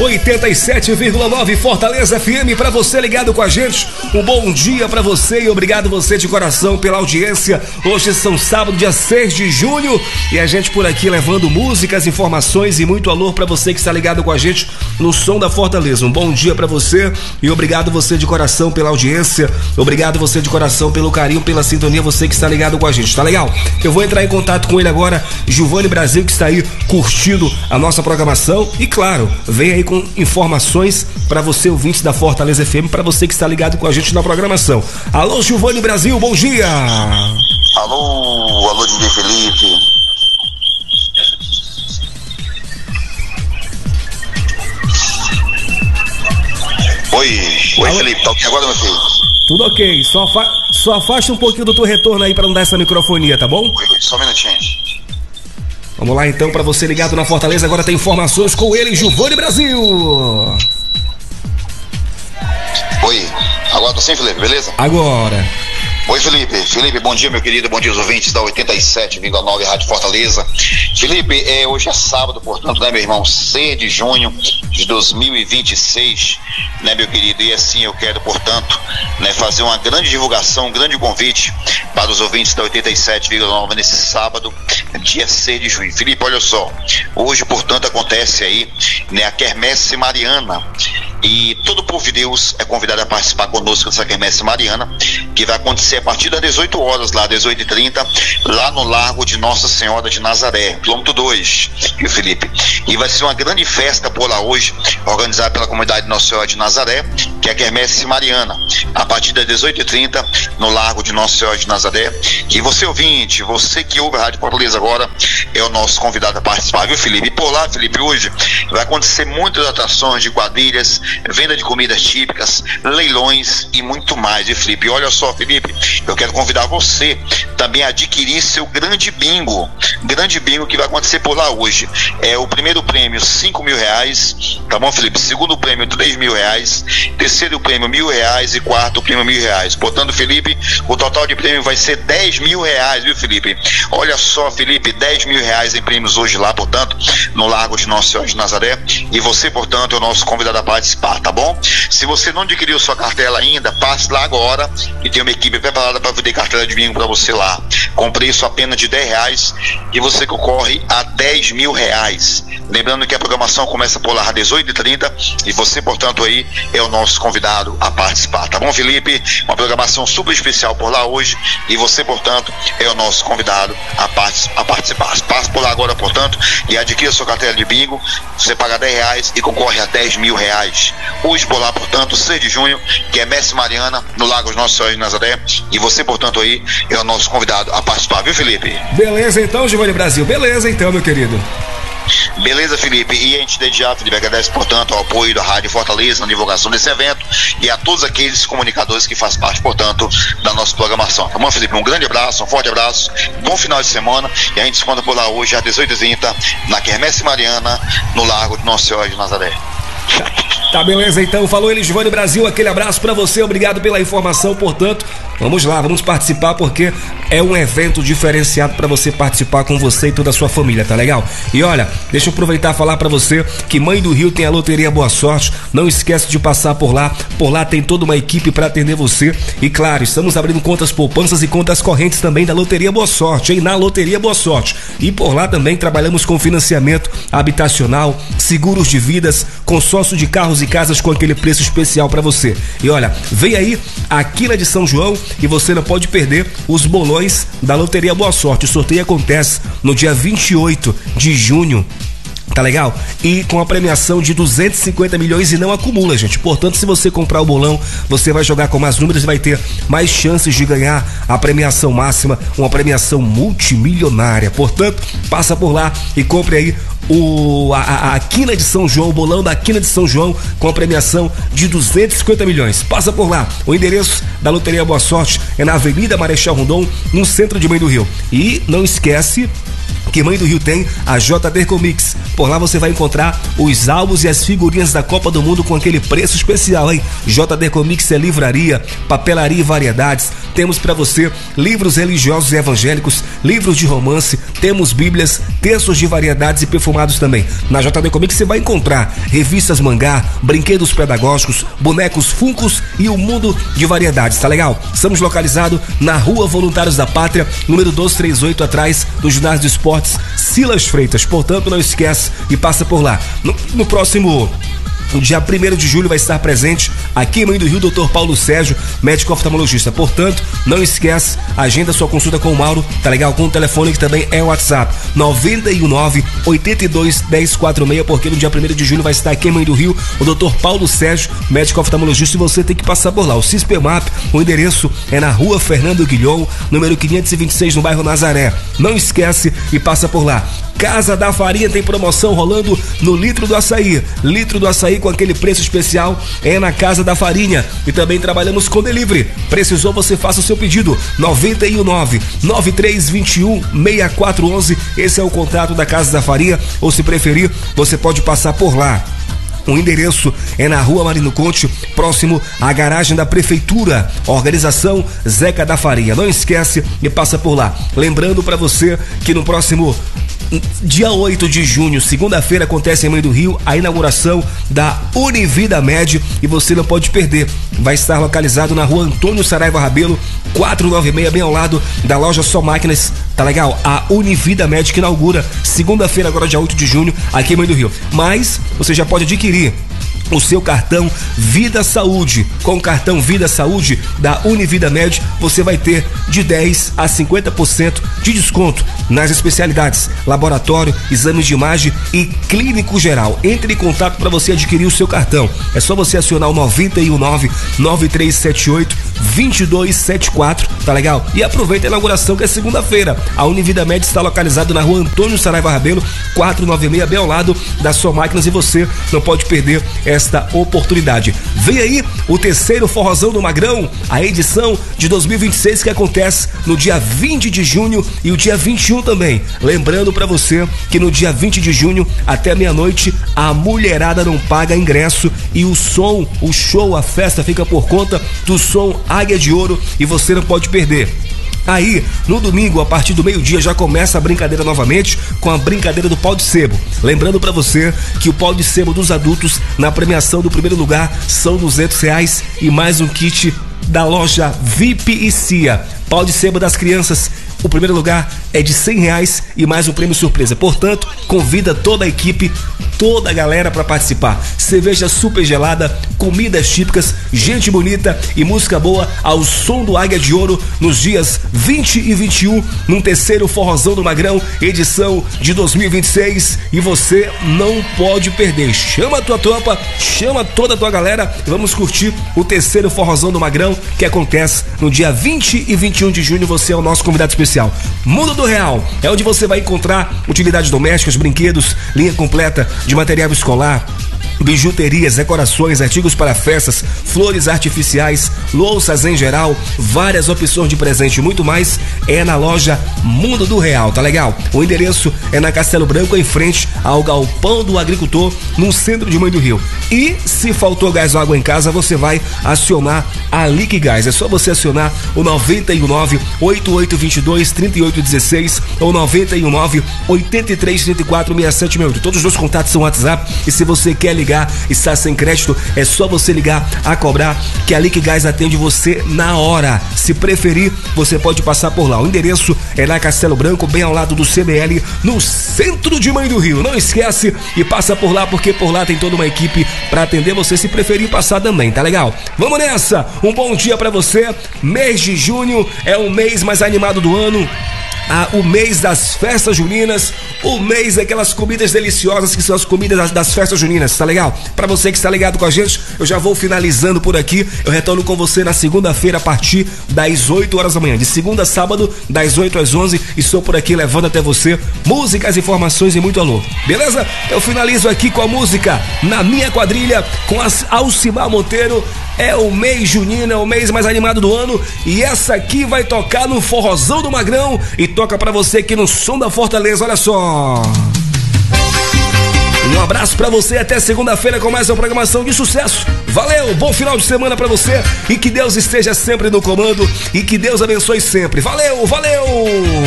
87,9 Fortaleza FM, pra você ligado com a gente. Um bom dia pra você e obrigado você de coração pela audiência. Hoje são sábado, dia 6 de junho, e a gente por aqui levando músicas, informações e muito alô pra você que está ligado com a gente no Som da Fortaleza. Um bom dia pra você e obrigado você de coração pela audiência. Obrigado você de coração pelo carinho, pela sintonia, você que está ligado com a gente, tá legal? Eu vou entrar em contato com ele agora, Giovanni Brasil, que está aí curtindo a nossa programação e claro, vem aí com informações para você, ouvinte da Fortaleza FM, para você que está ligado com a gente na programação. Alô, Giovanni Brasil, bom dia! Alô, DJ Felipe. Oi, Felipe, tá ok agora, meu filho? Tudo ok, só afasta um pouquinho do teu retorno aí para não dar essa microfonia, tá bom? Oi, só um minutinho. Vamos lá então, para você ligado na Fortaleza, agora tem informações com ele, Giovanni Brasil. Oi, agora tô sem, Felipe, beleza? Agora. Oi, Felipe, bom dia, meu querido, bom dia aos ouvintes da 87,9 Rádio Fortaleza. Felipe, hoje é sábado, portanto, né, meu irmão, 6 de junho de 2026, né, meu querido, e assim eu quero, portanto, né, fazer uma grande divulgação, um grande convite para os ouvintes da 87,9 nesse sábado, dia 6 de junho. Felipe, olha só, hoje, portanto, acontece aí, né, a Quermesse Mariana, e todo o povo de Deus é convidado a participar conosco dessa Quermesse Mariana, que vai acontecer a partir das 18 horas, lá 18h30, lá no Largo de Nossa Senhora de Nazaré, quilômetro 2, viu, Felipe? E vai ser uma grande festa por lá hoje, organizada pela comunidade Nossa Senhora de Nazaré, que é a Quermesse Mariana, a partir das 18h30, no Largo de Nossa Senhora de Nazaré. E você ouvinte, você que ouve a Rádio Fortaleza agora, é o nosso convidado a participar, viu, Felipe? E por lá, Felipe, hoje vai acontecer muitas atrações de quadrilhas, venda de comidas típicas, leilões e muito mais, viu, Felipe? E olha só, Felipe, eu quero convidar você também a adquirir seu grande bingo que vai acontecer por lá hoje. É o primeiro prêmio R$5.000, tá bom, Felipe? Segundo prêmio R$3.000, terceiro prêmio R$1.000 e quarto prêmio R$1.000. Portanto, Felipe, o total de prêmio vai ser R$10.000, viu, Felipe? Olha só, Felipe, R$10.000 em prêmios hoje lá, portanto, no Largo de Nossa Senhora de Nazaré. E você, portanto, é o nosso convidado a participar, tá bom? Se você não adquiriu sua cartela ainda, passe lá agora e tem uma equipe preparada para vender cartela de bingo para você lá. Com preço apenas de R$10 e você concorre a R$10.000. Lembrando que a programação começa por lá às 18h30 e você, portanto, aí é o nosso convidado a participar, tá bom, Felipe? Uma programação super especial por lá hoje e você, portanto, é o nosso convidado a participar. Passe por lá agora, portanto, e adquira sua cartela de bingo. Você paga R$10 e concorre a R$10.000. Hoje por lá, portanto, 6 de junho, que é Quermesse Mariana, no Lago de Nossa Senhora de Nazaré, e você, portanto, aí é o nosso convidado a participar, viu, Felipe? Beleza então, Giovanni Brasil, beleza então, meu querido. Beleza, Felipe, e a gente desde já, Felipe, agradece, portanto, ao apoio da Rádio Fortaleza na divulgação desse evento e a todos aqueles comunicadores que fazem parte, portanto, da nossa programação. Tá bom, Felipe? Um grande abraço, um forte abraço, bom final de semana, e a gente se encontra por lá hoje às 18h30 na Quermesse Mariana, no Largo de Nossa Senhora de Nazaré. Tá, beleza então, falou ele, Giovanni Brasil, aquele abraço pra você, obrigado pela informação, portanto, vamos lá, vamos participar porque é um evento diferenciado pra você participar com você e toda a sua família, tá legal? E olha, deixa eu aproveitar e falar pra você que Mãe do Rio tem a Loteria Boa Sorte, não esquece de passar por lá tem toda uma equipe pra atender você e claro, estamos abrindo contas poupanças e contas correntes também da Loteria Boa Sorte, hein? Na Loteria Boa Sorte, e por lá também trabalhamos com financiamento habitacional, seguros de vidas, consórcio de carros e casas com aquele preço especial pra você. E olha, vem aí a Quina de São João e você não pode perder os bolões da Loteria Boa Sorte. O sorteio acontece no dia 28 de junho. Tá legal? E com a premiação de 250 milhões e não acumula, gente. Portanto, se você comprar o bolão, você vai jogar com mais números e vai ter mais chances de ganhar a premiação máxima, uma premiação multimilionária. Portanto, passa por lá e compre aí a Quina de São João, o bolão da Quina de São João com a premiação de 250 milhões. Passa por lá. O endereço da Loteria Boa Sorte é na Avenida Marechal Rondon, no centro de Mãe do Rio. E não esquece que Mãe do Rio tem a JD Comics. Por lá você vai encontrar os álbuns e as figurinhas da Copa do Mundo com aquele preço especial, hein? JD Comics é livraria, papelaria e variedades. Temos para você livros religiosos e evangélicos, livros de romance, temos bíblias, textos de variedades e perfumados também. Na JD Comics você vai encontrar revistas mangá, brinquedos pedagógicos, bonecos Funkos e um mundo de variedades, tá legal? Estamos localizados na Rua Voluntários da Pátria, número 238, atrás do Ginásio de Esportes Silas Freitas. Portanto, não esquece e passa por lá. No próximo dia 1º de julho vai estar presente aqui em Mãe do Rio, Dr. Paulo Sérgio, médico oftalmologista. Portanto, não esquece, agenda sua consulta com o Mauro, tá legal? Com o telefone que também é o WhatsApp, 919-82-1046, porque no dia 1º de julho vai estar aqui em Mãe do Rio o Dr. Paulo Sérgio, médico oftalmologista, e você tem que passar por lá. O Cispemap, o endereço é na Rua Fernando Guilhom, número 526, no bairro Nazaré. Não esquece e passa por lá. Casa da Farinha tem promoção rolando no litro do açaí. Litro do açaí com aquele preço especial é na Casa da Farinha. E também trabalhamos com delivery. Precisou, você faça o seu pedido. 919-9321-6411. Esse é o contato da Casa da Farinha. Ou se preferir, você pode passar por lá. O endereço é na Rua Marino Conte, próximo à garagem da Prefeitura. Organização Zeca da Farinha. Não esquece e passa por lá. Lembrando para você que no próximo dia 8 de junho, segunda-feira, acontece em Mãe do Rio a inauguração da Univida Med e você não pode perder. Vai estar localizado na Rua Antônio Saraiva Rabelo, 496, bem ao lado da loja Só Máquinas, tá legal? A Univida Med que inaugura segunda-feira, agora dia 8 de junho, aqui em Mãe do Rio. Mas você já pode adquirir o seu cartão Vida Saúde. Com o cartão Vida Saúde da Univida Med, você vai ter de 10 a 50% de desconto nas especialidades laboratório, exames de imagem e clínico geral. Entre em contato para você adquirir o seu cartão. É só você acionar o 919-9378-2274, tá legal? E aproveita a inauguração, que é segunda-feira. A Univida Med está localizada na Rua Antônio Saraiva Rabelo, 496, bem ao lado da Sua Máquinas, e você não pode perder esta oportunidade. Vem aí o terceiro Forrozão do Magrão, a edição de 2026, que acontece no dia 20 de junho e o dia 21 também. Lembrando para você que no dia 20 de junho até meia-noite a mulherada não paga ingresso e o show, a festa fica por conta do Som Águia de Ouro e você não pode perder. Aí, no domingo, a partir do meio-dia, já começa a brincadeira novamente com a brincadeira do pau de sebo. Lembrando pra você que o pau de sebo dos adultos na premiação do primeiro lugar são R$200 e mais um kit da loja VIP e CIA. Pau de sebo das crianças, o primeiro lugar é de R$100 e mais um prêmio surpresa. Portanto, convida toda a equipe, toda a galera para participar. Cerveja super gelada, comidas típicas, gente bonita e música boa ao som do Águia de Ouro nos dias 20 e 21, num terceiro Forrozão do Magrão, edição de 2026, e você não pode perder. Chama a tua tropa, chama toda a tua galera e vamos curtir o terceiro Forrozão do Magrão, que acontece no dia 20 e 21 de junho. Você é o nosso convidado especial. Mundo do Real é onde você vai encontrar utilidades domésticas, brinquedos, linha completa de material escolar, bijuterias, decorações, artigos para festas, flores artificiais, louças em geral, várias opções de presente e muito mais é na loja Mundo do Real, tá legal? O endereço é na Castelo Branco, em frente ao Galpão do Agricultor, no centro de Mãe do Rio. E se faltou gás ou água em casa, você vai acionar a Liquigás. É só você acionar o 99-8822-3816 ou 99-8334-6768. Todos os dois contatos são WhatsApp, e se você quer ligar e está sem crédito, é só você ligar a cobrar, que a Liquigás atende você na hora. Se preferir, você pode passar por lá. O endereço é na Castelo Branco, bem ao lado do CBL, no centro de Mãe do Rio. Não esquece e passa por lá, porque por lá tem toda uma equipe para atender você, se preferir passar também, tá legal? Vamos nessa! Um bom dia para você. Mês de junho é o mês mais animado do ano. O mês das festas juninas, o mês daquelas comidas deliciosas que são as comidas das festas juninas, tá legal? Pra você que está ligado com a gente, eu já vou finalizando por aqui. Eu retorno com você na segunda-feira a partir das 8 horas da manhã, de segunda a sábado, das 8 às 11, e estou por aqui levando até você músicas, informações e muito alô, beleza? Eu finalizo aqui com a música Na Minha Quadrilha, com Alcimar Monteiro, É o mês junino, é o mês mais animado do ano. E essa aqui vai tocar no Forrozão do Magrão. E toca pra você aqui no Som da Fortaleza, olha só. Um abraço pra você, até segunda-feira com mais uma programação de sucesso. Valeu, bom final de semana pra você. E que Deus esteja sempre no comando. E que Deus abençoe sempre. Valeu, valeu!